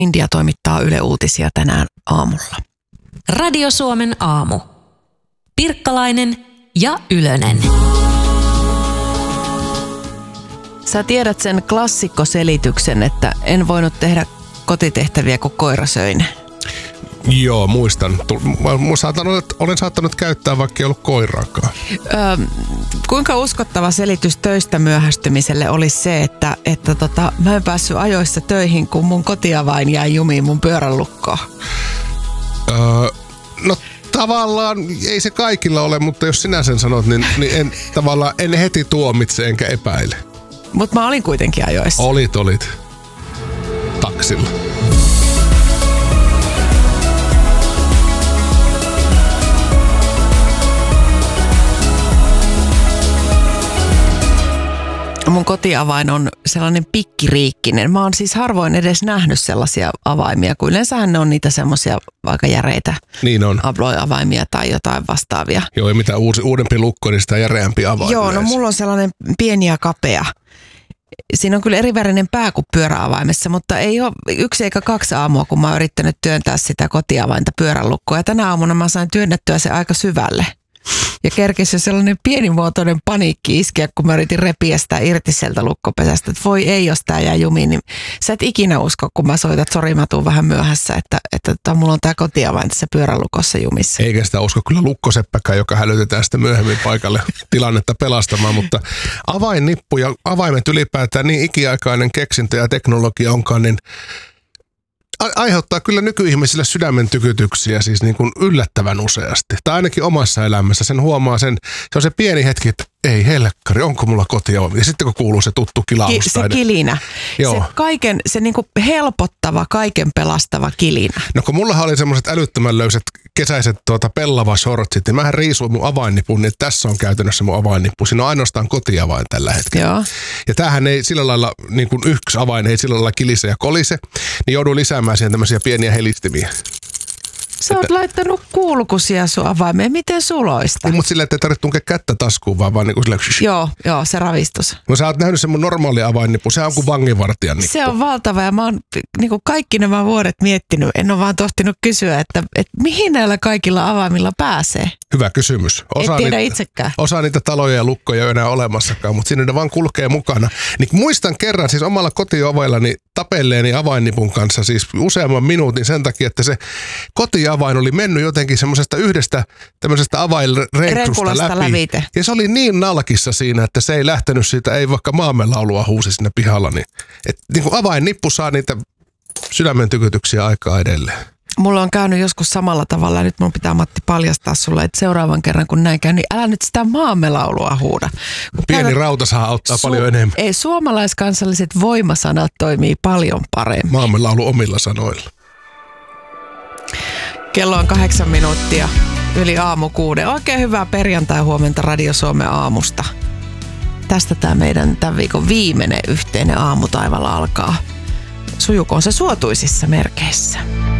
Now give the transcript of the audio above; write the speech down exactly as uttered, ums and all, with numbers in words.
India toimittaa Yle Uutisia tänään aamulla. Radio Suomen aamu. Pirkkalainen ja Ylönen. Sä tiedät sen klassikkoselityksen, että en voinut tehdä kotitehtäviä, kun koira söi ne. Joo, muistan. Mä saattanut, olen saattanut käyttää, vaikka ei ollut koiraakaan. Öö, kuinka uskottava selitys töistä myöhästymiselle olisi se, että, että tota, mä en päässyt ajoissa töihin, kun mun kotiavain jäi jumiin mun pyörän lukkoon? Öö, no tavallaan ei se kaikilla ole, mutta jos sinä sen sanot, niin, niin en, tavallaan en heti tuomitse enkä epäile. Mutta mä olin kuitenkin ajoissa. Olit, olit. Taksilla. Mun kotiavain on sellainen pikkiriikkinen. Mä oon siis harvoin edes nähnyt sellaisia avaimia, kun yleensähän ne on niitä semmoisia aika järeitä niin on. avaimia tai jotain vastaavia. Joo, ja mitä uusi, uudempi lukko, niin sitä järeämpi avain. Joo, no mulla on sellainen pieni ja kapea. Siinä on kyllä erivärinen pää kuin pyöräavaimessa, mutta ei ole yksi eikä kaksi aamua, kun mä oon yrittänyt työntää sitä kotiavainta pyörän lukkoa. Ja tänä aamuna mä sain työnnettyä se aika syvälle. Ja kerkesi sellainen pienimuotoinen paniikki iskeä, kun mä yritin repiä sitä irti sieltä lukkopesästä. Että voi ei, jos tää jää jumiin, niin sä et ikinä usko, kun mä soitan, että sori, mä tuun vähän myöhässä, että, että, että mulla on tää kotiavain tässä pyörälukossa jumissa. Eikä sitä usko kyllä lukkoseppäkään, joka hälytetään sitten myöhemmin paikalle tilannetta pelastamaan, mutta avainnippu ja avaimet ylipäätään niin ikiaikainen keksintö ja teknologia onkaan, niin aiheuttaa kyllä nykyihmisille sydämen tykytyksiä siis niin kuin yllättävän useasti. Tai ainakin omassa elämässä sen huomaa sen, se on se pieni hetki, että ei helkkari, onko mulla kotiova? Ja sitten kun kuuluu se tuttu kilaus. Ki- se kilinä. Joo. Se, kaiken, se niin kuin helpottava, kaiken pelastava kilinä. No kun mullahan oli semmoiset älyttömän löysät kesäiset tuota, pellava shortsit, niin mähän riisuin mun avainnipun, niin tässä on käytännössä mun avainnippu. Siinä on ainoastaan kotiavain tällä hetkellä. Joo. Ja tämähän ei sillä lailla, niin kuin yksi avain ei sillä lailla kilise ja kolise, niin jouduin lisäämään siihen tämmöisiä pieniä helistimiä. Sä oot että laittanut kulkusia sun avaimeen. Miten suloista? Niin, mutta sillä, että ei tarvitse tunkea kättä taskuun, vaan vaan niin kuin sillä. Joo, joo, se ravistus. No sä oot nähnyt sen mun normaali avainnippu. Se on kuin vanginvartijan nippu. Se on valtava ja mä oon niin kuin kaikki nämä vuodet miettinyt. En ole vaan tohtinut kysyä, että, että mihin näillä kaikilla avaimilla pääsee? Hyvä kysymys. Osa et tiedä niitä, itsekään. Osa niitä taloja ja lukkoja ei ole enää olemassakaan, mutta siinä ne vaan kulkee mukana. Niin muistan kerran siis omalla kotiovellani tapelleeni avainnipun kanssa siis useamman minuutin sen takia, että se kotiavain oli mennyt jotenkin semmoisesta yhdestä tämmöisestä avainrenksusta läpi. lävite. Ja se oli niin nalkissa siinä, että se ei lähtenyt siitä, ei vaikka maamelaulua huusi siinä pihalla. Niin, et, niin kuin avainnippu saa niitä sydämen tykytyksiä aikaa edelleen. Mulla on käynyt joskus samalla tavalla ja nyt mun pitää Matti paljastaa sulle, että seuraavan kerran kun näin käy, niin älä nyt sitä maamelaulua huuda. Kun pieni käytät, rauta saa auttaa su- paljon enemmän. Ei, suomalaiskansalliset voimasanat toimii paljon paremmin. Maamelaulu omilla sanoilla. Kello on kahdeksan minuuttia yli aamu kuuden. Oikein hyvää perjantai-huomenta Radio Suomen aamusta. Tästä tämä meidän tämän viikon viimeinen yhteinen aamutaival alkaa. Sujukoon se suotuisissa merkeissä.